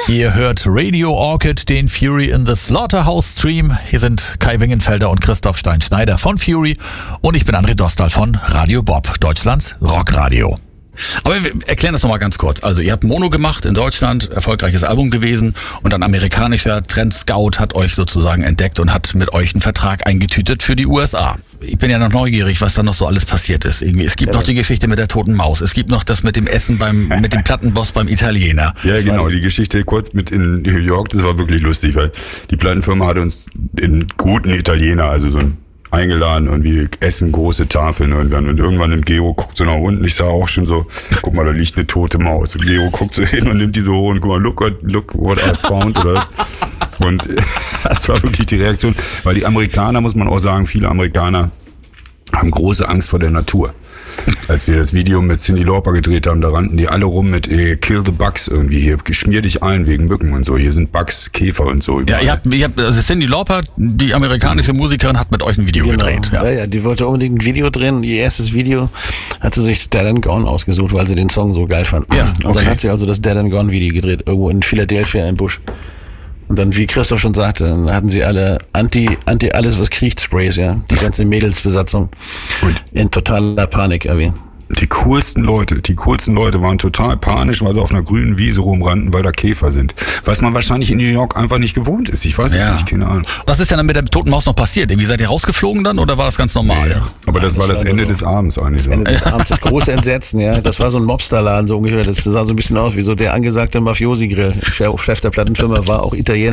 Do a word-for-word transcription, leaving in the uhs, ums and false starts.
Ihr hört Radio Orchid, den Fury in the Slaughterhouse Stream. Hier sind Kai Wingenfelder und Christoph Stein-Schneider von Fury und ich bin André Dostal von Radio Bob, Deutschlands Rockradio. Aber wir erklären das nochmal ganz kurz. Also ihr habt Mono gemacht in Deutschland, erfolgreiches Album gewesen und ein amerikanischer Trendscout hat euch sozusagen entdeckt und hat mit euch einen Vertrag eingetütet für die U S A. Ich bin ja noch neugierig, was da noch so alles passiert ist. Irgendwie. Es gibt ja noch die Geschichte mit der toten Maus. Es gibt noch das mit dem Essen beim mit dem Plattenboss beim Italiener. Ja, genau. Die Geschichte kurz mit in New York, das war wirklich lustig, weil die Plattenfirma hat uns den guten Italiener, also so ein eingeladen und wir essen große Tafeln irgendwann und irgendwann nimmt Gero, guckt so nach unten, ich sah auch schon so, guck mal, da liegt eine tote Maus und Gero guckt so hin und nimmt die so hoch und guck mal, look what, look what I found oder und das war wirklich die Reaktion, weil die Amerikaner, muss man auch sagen, viele Amerikaner haben große Angst vor der Natur. Als wir das Video mit Cyndi Lauper gedreht haben, da rannten die alle rum mit eh, Kill the Bugs irgendwie hier, geschmier dich ein wegen Mücken und so, hier sind Bugs, Käfer und so. Überall. Ja, ihr habt, ihr habt, also Cyndi Lauper, die amerikanische Musikerin, hat mit euch ein Video genau. gedreht. Ja. ja, ja, die wollte unbedingt ein Video drehen. Ihr erstes Video hat sie sich Dead and Gone ausgesucht, weil sie den Song so geil fand. Ja, und okay. dann hat sie also das Dead and Gone Video gedreht, irgendwo in Philadelphia im Busch. Und dann, wie Christoph schon sagte, dann hatten sie alle Anti, Anti alles, was kriecht, Sprays, ja. Die ganze Mädelsbesatzung. Und in totaler Panik, irgendwie. Die coolsten Leute, die coolsten Leute waren total panisch, weil sie auf einer grünen Wiese rumrannten, weil da Käfer sind. Was man wahrscheinlich in New York einfach nicht gewohnt ist. Ich weiß es ja. nicht, keine Ahnung. Was ist denn dann mit der toten Maus noch passiert? Wie seid ihr rausgeflogen dann oder war das ganz normal? Ja, aber das, das war das Ende so des Abends eigentlich. So. Ende des Abends, das große Entsetzen, ja. Das war so ein Mobsterladen so ungefähr. Das sah so ein bisschen aus wie so der angesagte Mafiosi-Grill. Chef der Plattenfirma war auch Italiener.